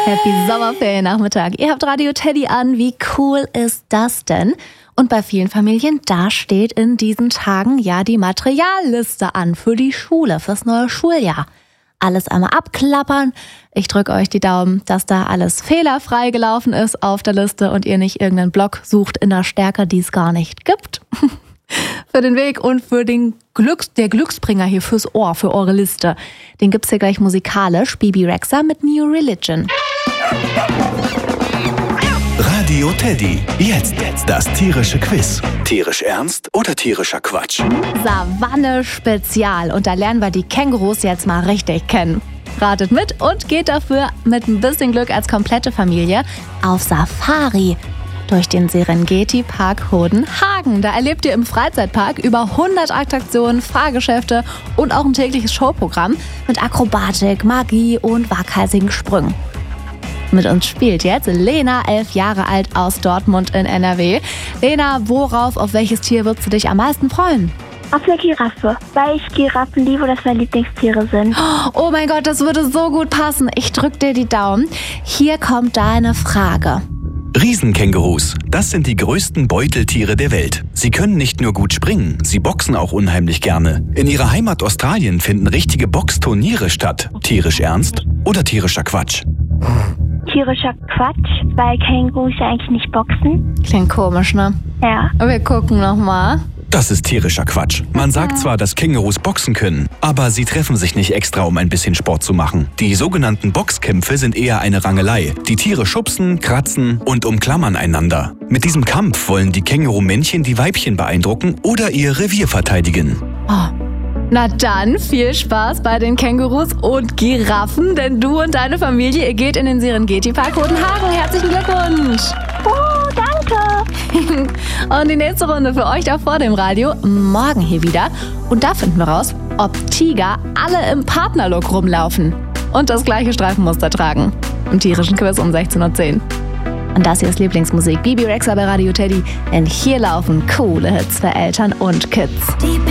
Happy Sommerferiennachmittag. Ihr habt Radio Teddy an. Wie cool ist das denn? Und bei vielen Familien, da steht in diesen Tagen ja die Materialliste an für die Schule, fürs neue Schuljahr. Alles einmal abklappern. Ich drücke euch die Daumen, dass da alles fehlerfrei gelaufen ist auf der Liste und ihr nicht irgendeinen Block sucht in der Stärke, die es gar nicht gibt. Für den Weg und für den der Glücksbringer hier fürs Ohr, für eure Liste. Den gibt's hier gleich musikalisch. Bebe Rexha mit New Religion. Radio Teddy. Jetzt das tierische Quiz. Tierisch ernst oder tierischer Quatsch? Savanne Spezial. Und da lernen wir die Kängurus jetzt mal richtig kennen. Ratet mit und geht dafür mit ein bisschen Glück als komplette Familie auf Safari durch den Serengeti-Park Hodenhagen. Da erlebt ihr im Freizeitpark über 100 Attraktionen, Fahrgeschäfte und auch ein tägliches Showprogramm mit Akrobatik, Magie und waghalsigen Sprüngen. Mit uns spielt jetzt Lena, 11 Jahre alt, aus Dortmund in NRW. Lena, auf welches Tier würdest du dich am meisten freuen? Auf eine Giraffe, weil ich Giraffen liebe und das meine Lieblingstiere sind. Oh mein Gott, das würde so gut passen. Ich drück dir die Daumen. Hier kommt deine Frage. Riesenkängurus, das sind die größten Beuteltiere der Welt. Sie können nicht nur gut springen, sie boxen auch unheimlich gerne. In ihrer Heimat Australien finden richtige Boxturniere statt. Tierisch ernst oder tierischer Quatsch? Tierischer Quatsch, weil Kängurus eigentlich nicht boxen. Klingt komisch, ne? Ja. Wir gucken nochmal. Das ist tierischer Quatsch. Man sagt zwar, dass Kängurus boxen können, aber sie treffen sich nicht extra, um ein bisschen Sport zu machen. Die sogenannten Boxkämpfe sind eher eine Rangelei. Die Tiere schubsen, kratzen und umklammern einander. Mit diesem Kampf wollen die Kängurumännchen die Weibchen beeindrucken oder ihr Revier verteidigen. Oh. Na dann, viel Spaß bei den Kängurus und Giraffen, denn du und deine Familie, ihr geht in den Serengeti-Park Hodenhagen. Herzlichen Glückwunsch! Oh, danke! Und die nächste Runde für euch da vor dem Radio, morgen hier wieder. Und da finden wir raus, ob Tiger alle im Partnerlook rumlaufen und das gleiche Streifenmuster tragen. Im tierischen Quiz um 16:10 Uhr. Und das hier ist Lieblingsmusik, Bebe Rexha bei Radio Teddy, denn hier laufen coole Hits für Eltern und Kids.